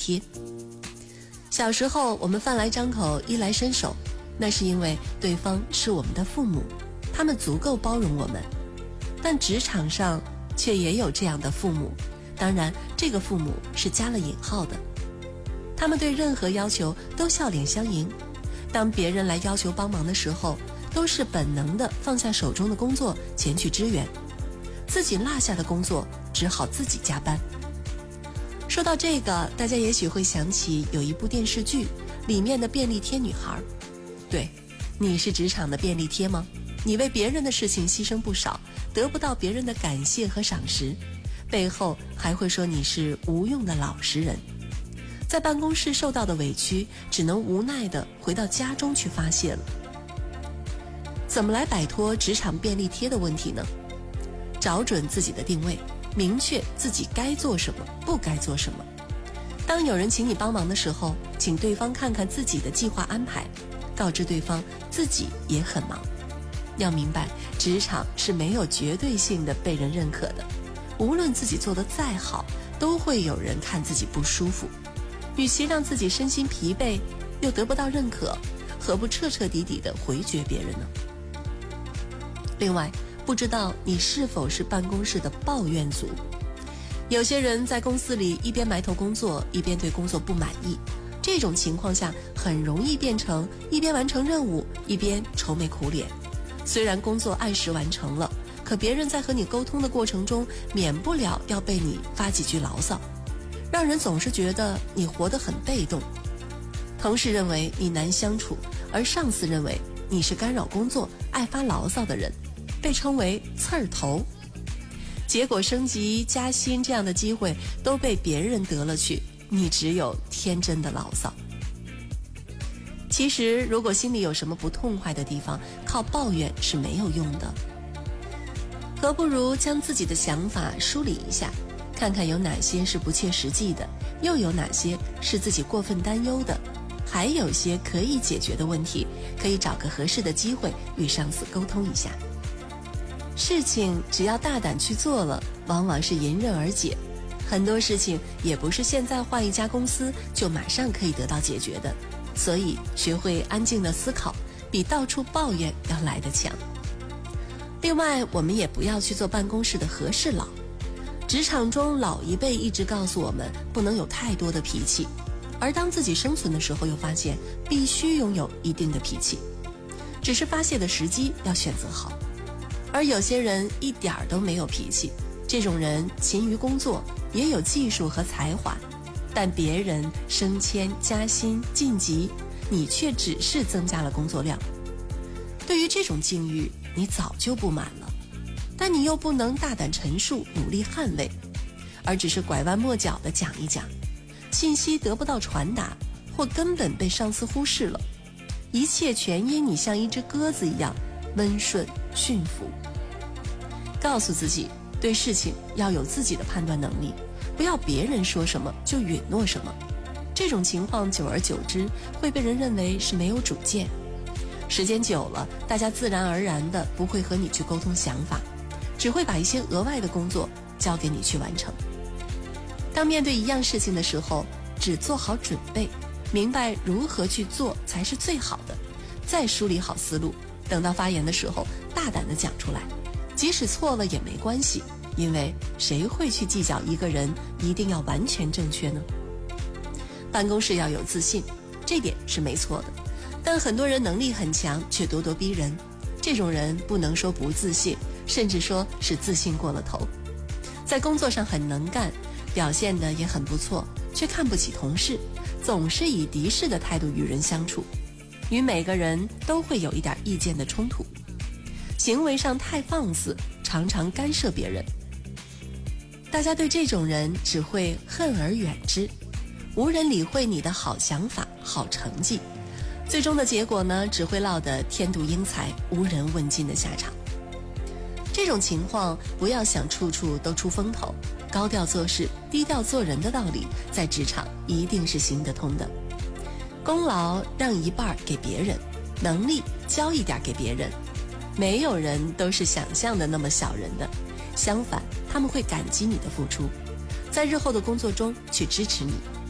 贴。小时候我们饭来张口衣来伸手，那是因为对方是我们的父母，他们足够包容我们。但职场上却也有这样的父母，当然这个父母是加了引号的。他们对任何要求都笑脸相迎，当别人来要求帮忙的时候，都是本能的放下手中的工作前去支援，自己落下的工作只好自己加班。说到这个，大家也许会想起有一部电视剧里面的便利贴女孩。对，你是职场的便利贴吗？你为别人的事情牺牲不少，得不到别人的感谢和赏识，背后还会说你是无用的老实人。在办公室受到的委屈，只能无奈地回到家中去发泄了。怎么来摆脱职场便利贴的问题呢？找准自己的定位，明确自己该做什么，不该做什么。当有人请你帮忙的时候，请对方看看自己的计划安排，告知对方自己也很忙。要明白，职场是没有绝对性的被人认可的，无论自己做得再好，都会有人看自己不舒服。与其让自己身心疲惫又得不到认可，何不彻彻底底地回绝别人呢？另外，不知道你是否是办公室的抱怨族。有些人在公司里一边埋头工作，一边对工作不满意，这种情况下很容易变成一边完成任务，一边愁眉苦脸。虽然工作按时完成了，可别人在和你沟通的过程中，免不了要被你发几句牢骚，让人总是觉得你活得很被动。同事认为你难相处，而上司认为你是干扰工作、爱发牢骚的人，被称为刺儿头。结果升级加薪这样的机会都被别人得了去，你只有天真的牢骚。其实如果心里有什么不痛快的地方，靠抱怨是没有用的，何不如将自己的想法梳理一下，看看有哪些是不切实际的，又有哪些是自己过分担忧的，还有些可以解决的问题，可以找个合适的机会与上司沟通一下。事情只要大胆去做了，往往是迎刃而解。很多事情也不是现在换一家公司就马上可以得到解决的，所以学会安静的思考，比到处抱怨要来得强。另外，我们也不要去做办公室的和事佬。职场中老一辈一直告诉我们不能有太多的脾气，而当自己生存的时候又发现必须拥有一定的脾气，只是发泄的时机要选择好。而有些人一点儿都没有脾气，这种人勤于工作，也有技术和才华，但别人升迁加薪晋级，你却只是增加了工作量。对于这种境遇，你早就不满了，但你又不能大胆陈述，努力捍卫，而只是拐弯抹角地讲一讲，信息得不到传达，或根本被上司忽视了，一切全因你像一只鸽子一样温顺驯服。告诉自己，对事情要有自己的判断能力，不要别人说什么就允诺什么。这种情况久而久之会被人认为是没有主见，时间久了，大家自然而然的不会和你去沟通想法，只会把一些额外的工作交给你去完成。当面对一样事情的时候，只做好准备，明白如何去做才是最好的，再梳理好思路，等到发言的时候大胆地讲出来，即使错了也没关系，因为谁会去计较一个人一定要完全正确呢？办公室要有自信，这点是没错的，但很多人能力很强却咄咄逼人，这种人不能说不自信，甚至说是自信过了头。在工作上很能干，表现得也很不错，却看不起同事，总是以敌视的态度与人相处，与每个人都会有一点意见的冲突，行为上太放肆，常常干涉别人。大家对这种人只会恨而远之，无人理会你的好想法、好成绩，最终的结果呢，只会落得天妒英才、无人问津的下场。这种情况不要想处处都出风头，高调做事、低调做人的道理，在职场一定是行得通的。功劳让一半给别人，能力交一点给别人，没有人都是想象的那么小人的，相反，他们会感激你的付出，在日后的工作中去支持你。